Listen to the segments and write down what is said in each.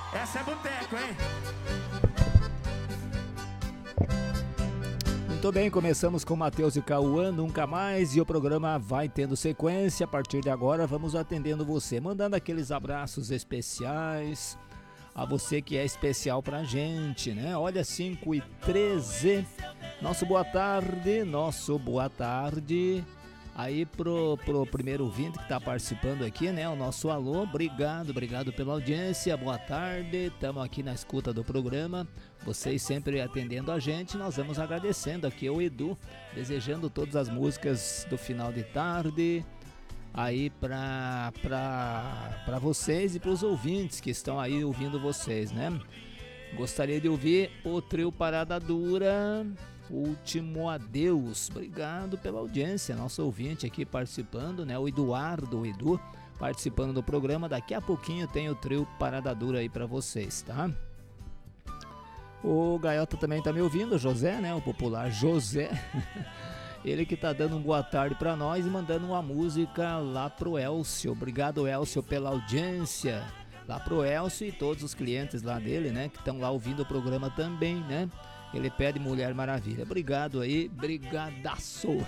Essa é boteco, hein? Muito bem, começamos com Matheus e Cauã, Nunca Mais, e o programa vai tendo sequência. A partir de agora vamos atendendo você, mandando aqueles abraços especiais a você que é especial pra gente, né? Olha, 5h13, nosso boa tarde aí pro primeiro ouvinte que tá participando aqui, né? O nosso alô, obrigado pela audiência, boa tarde, estamos aqui na escuta do programa, vocês sempre atendendo a gente, nós vamos agradecendo aqui ao Edu, desejando todas as músicas do final de tarde, aí pra vocês e pros ouvintes que estão aí ouvindo vocês, né? Gostaria de ouvir o trio Parada Dura, Último Adeus. Obrigado pela audiência, nosso ouvinte aqui participando, né? O Edu participando do programa. Daqui a pouquinho tem o trio Parada Dura aí pra vocês, tá? O Gaiota também tá me ouvindo, o José, né? O popular José. Ele que tá dando um boa tarde pra nós e mandando uma música lá pro Elcio. Obrigado, Elcio, pela audiência. Lá pro Elcio e todos os clientes lá dele, né? Que estão lá ouvindo o programa também, né? Ele pede Mulher Maravilha. Obrigado aí, brigadaço.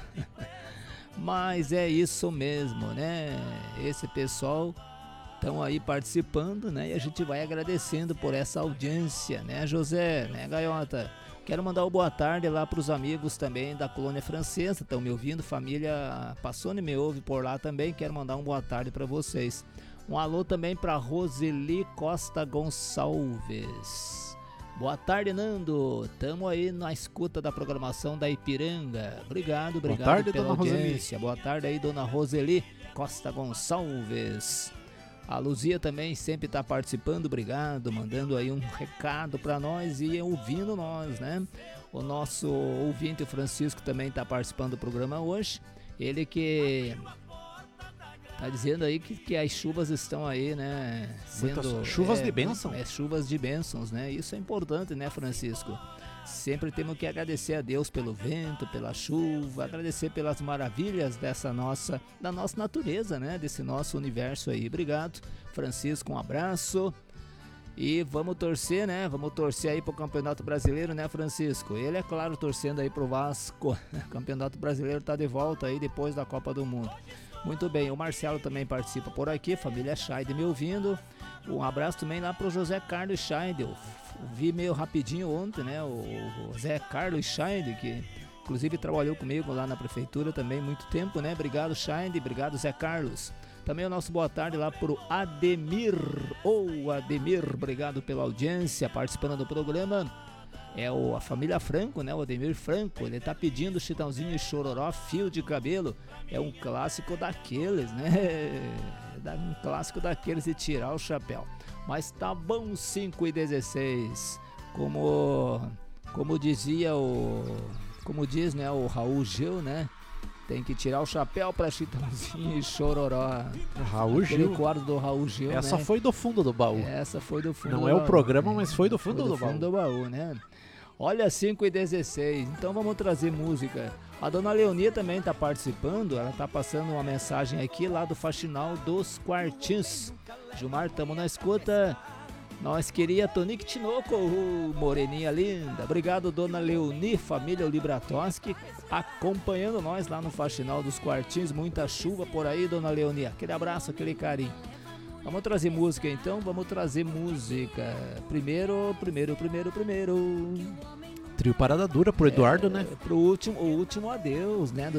Mas é isso mesmo, né? Esse pessoal estão aí participando, né? E a gente vai agradecendo por essa audiência, né, José, né, Gaiota? Quero mandar uma boa tarde lá para os amigos também da Colônia Francesa, estão me ouvindo, família Passoni me ouve por lá também, quero mandar uma boa tarde para vocês. Um alô também para Roseli Costa Gonçalves. Boa tarde, Nando. Tamo aí na escuta da programação da Ipiranga. Obrigado boa tarde, pela dona audiência. Roseli. Boa tarde aí, dona Roseli Costa Gonçalves. A Luzia também sempre está participando, obrigado, mandando aí um recado para nós e ouvindo nós, né? O nosso ouvinte, o Francisco, também está participando do programa hoje. Ele que tá dizendo aí que as chuvas estão aí, né? Sendo chuvas de bênção. Chuvas de bênçãos, né? Isso é importante, né, Francisco? Sempre temos que agradecer a Deus pelo vento, pela chuva, agradecer pelas maravilhas da nossa natureza, né? Desse nosso universo aí. Obrigado, Francisco, um abraço. E vamos torcer, né? Vamos torcer aí pro Campeonato Brasileiro, né, Francisco? Ele, é claro, torcendo aí pro Vasco. O Campeonato Brasileiro tá de volta aí depois da Copa do Mundo. Muito bem, o Marcelo também participa por aqui, família Scheide me ouvindo. Um abraço também lá pro José Carlos Scheide. Eu vi meio rapidinho ontem, né? O José Carlos Scheide, que inclusive trabalhou comigo lá na prefeitura também muito tempo, né? Obrigado, Scheide, obrigado, Zé Carlos. Também o nosso boa tarde lá pro Ademir. Ademir, obrigado pela audiência, participando do programa. É a família Franco, né? O Ademir Franco, ele tá pedindo Chitãozinho e Chororó, Fio de Cabelo. É um clássico daqueles, né? Um clássico daqueles de tirar o chapéu. Mas tá bom, 5h16. Como dizia como diz, né, o Raul Gil, né? Tem que tirar o chapéu pra Chitãozinho e Chororó. Raul Gil. Aquele quadro do Raul Gil, Essa né? foi do fundo do baú. Essa foi do fundo Não do é baú. o programa, mas foi do fundo do baú. Fundo do baú, né? Olha, 5h16, então vamos trazer música. A dona Leonia também está participando, ela está passando uma mensagem aqui lá do Faxinal dos Quartins. Gilmar, tamo na escuta. Nós queria Tonique Tinoco, moreninha linda. Obrigado, dona Leonie, família Libratoski, acompanhando nós lá no Faxinal dos Quartins. Muita chuva por aí, dona Leonie. Aquele abraço, aquele carinho. Vamos trazer música então, vamos trazer música. Primeiro. Trio Parada Dura pro Eduardo, né? O último adeus, né?